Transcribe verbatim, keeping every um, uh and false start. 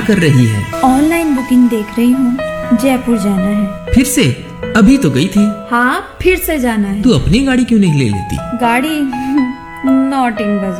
कर रही है? ऑनलाइन बुकिंग देख रही हूँ, जयपुर जाना है। फिर से? अभी तो गई थी। हाँ, फिर से जाना है। तू अपनी गाड़ी क्यों नहीं ले लेती? गाड़ी नॉट इन बजट।